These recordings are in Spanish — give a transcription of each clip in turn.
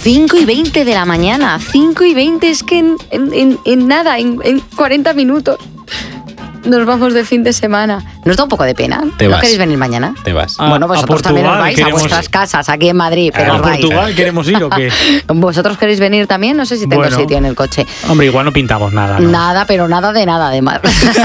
5:20 de la mañana. 5:20 es que en nada, en 40 minutos. Nos vamos de fin de semana. ¿Nos da un poco de pena? Te vas. ¿No queréis venir mañana? Te vas. Bueno, vosotros también os vais a vuestras casas aquí en Madrid, pero ¿A os vais. Portugal queremos ir o qué? ¿Vosotros queréis venir también? No sé si tengo sitio en el coche. Hombre, igual no pintamos nada, ¿no? Nada, pero nada de nada, además.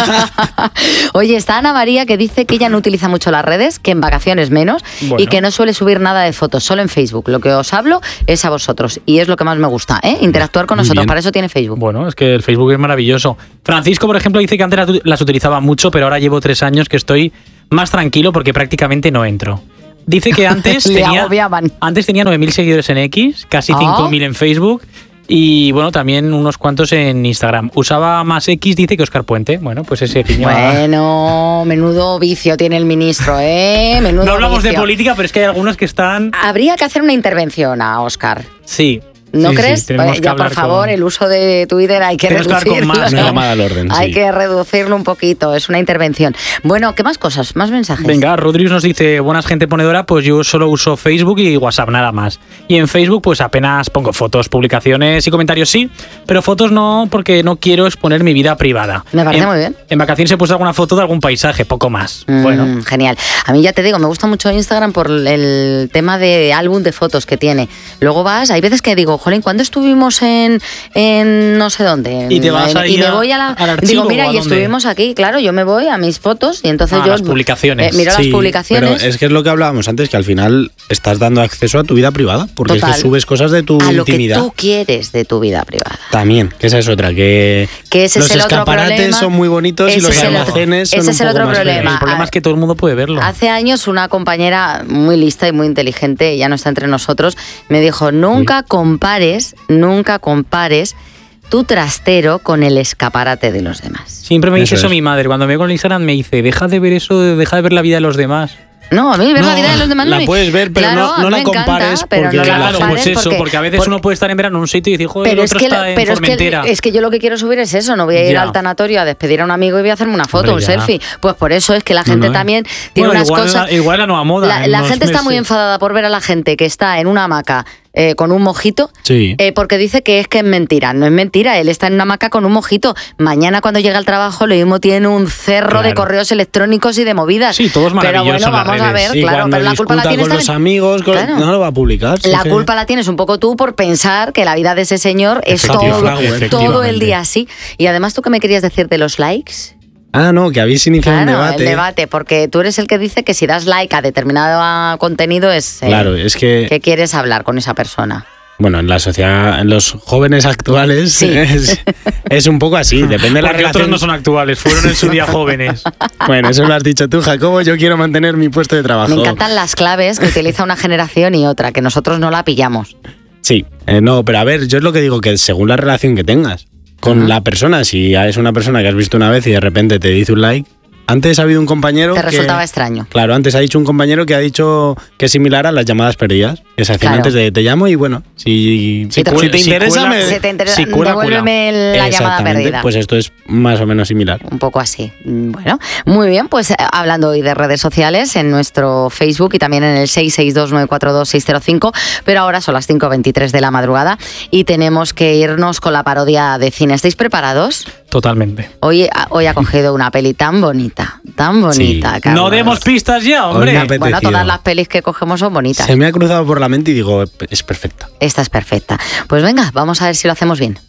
Oye, está Ana María que dice que ella no utiliza mucho las redes, que en vacaciones menos, y que no suele subir nada de fotos, solo en Facebook. Lo que os hablo es a vosotros, y es lo que más me gusta, ¿eh? Interactuar con nosotros, para eso tiene Facebook. Bueno, es que el Facebook es maravilloso. Francisco, por ejemplo, dice que antes las utilizaba mucho, pero ahora llevo 3 años que estoy más tranquilo porque prácticamente no entro. Dice que antes tenía 9.000 seguidores en X, casi 5.000 en Facebook y bueno, también unos cuantos en Instagram. Usaba más X, dice, que Óscar Puente. Bueno, pues ese piñón. Bueno, menudo vicio tiene el ministro, ¿eh? Menudo no hablamos vicio. de política, pero es que hay algunos que están... Habría que hacer una intervención a Óscar. Sí. ¿No crees? Sí, ya, por favor, el uso de Twitter hay que reducirlo. Una llamada al orden. Hay que reducirlo un poquito, es una intervención. Bueno, ¿qué más cosas? ¿Más mensajes? Venga, Rodríguez nos dice, buenas gente ponedora, pues yo solo uso Facebook y WhatsApp, nada más. Y en Facebook pues apenas pongo fotos, publicaciones y comentarios sí, pero fotos no, porque no quiero exponer mi vida privada. Me parece muy bien. En vacaciones he puesto alguna foto de algún paisaje, poco más. Bueno, genial. A mí ya te digo, me gusta mucho Instagram por el tema de álbum de fotos que tiene. Luego vas, hay veces que digo, jolín, ¿cuándo estuvimos en no sé dónde? Y te vas ahí y me voy al archivo, digo, mira, y estuvimos aquí, claro, yo me voy a mis fotos y entonces yo las publicaciones. Miro las publicaciones. Pero es que es lo que hablábamos antes, que al final estás dando acceso a tu vida privada, porque es que subes cosas de tu intimidad. A lo que tú quieres de tu vida privada. También, que esa es otra, que ese los es el otro escaparates problema. Son muy bonitos y los almacenes son ese es el otro problema. El problema es que todo el mundo puede verlo. Hace años una compañera muy lista y muy inteligente, ya no está entre nosotros, me dijo, nunca compares tu trastero con el escaparate de los demás. Siempre me dice eso mi madre. Cuando me veo con el Instagram me dice, deja de ver eso, deja de ver la vida de los demás. No, a mí ver la vida de los demás la puedes ver, pero claro, no la compares, pero porque no la claro, pues eso, porque a veces uno puede estar en verano en un sitio y decir, joder, pero el otro está en Formentera. Es que yo lo que quiero subir es eso, no voy a ir al tanatorio a despedir a un amigo y voy a hacerme una foto, un selfie. Pues por eso es que la gente también tiene unas cosas... Igual la nueva moda. La gente está muy enfadada por ver a la gente que está en una hamaca con un mojito, porque dice que es mentira. No es mentira, él está en una hamaca con un mojito. Mañana cuando llega al trabajo lo mismo tiene un cerro de correos electrónicos y de movidas. Sí, todos maravillosos. Pero bueno, vamos a ver, claro, pero la culpa la tienes con los amigos, no lo va a publicar. La culpa la tienes un poco tú por pensar que la vida de ese señor es todo el día así. Y además, ¿tú qué me querías decir de los likes? Ah, no, que habéis iniciado un debate. El debate, porque tú eres el que dice que si das like a determinado contenido es que quieres hablar con esa persona. Bueno, en la sociedad, en los jóvenes actuales es un poco así, depende de la relación. Otros no son actuales, fueron en su día jóvenes. Bueno, eso lo has dicho tú, Jacobo, yo quiero mantener mi puesto de trabajo. Me encantan las claves que utiliza una generación y otra, que nosotros no la pillamos. Sí, no, pero a ver, yo es lo que digo, que según la relación que tengas con la persona, si es una persona que has visto una vez y de repente te dice un like. Antes ha habido un compañero te resultaba extraño. Claro, antes ha dicho un compañero que ha dicho que es similar a las llamadas perdidas. Es decir, antes de te llamo y bueno, si te interesa, devuélveme la llamada perdida. Pues esto es más o menos similar. Un poco así. Bueno, muy bien, pues hablando hoy de redes sociales, en nuestro Facebook y también en el 662-942-605, pero ahora son las 5:23 de la madrugada y tenemos que irnos con la parodia de cine. ¿Estáis preparados? Totalmente. Hoy ha cogido una peli tan bonita, Sí. Carlos. No demos pistas ya, hombre. Bueno, todas las pelis que cogemos son bonitas. Se me ha cruzado por la mente y digo, es perfecta. Esta es perfecta. Pues venga, vamos a ver si lo hacemos bien.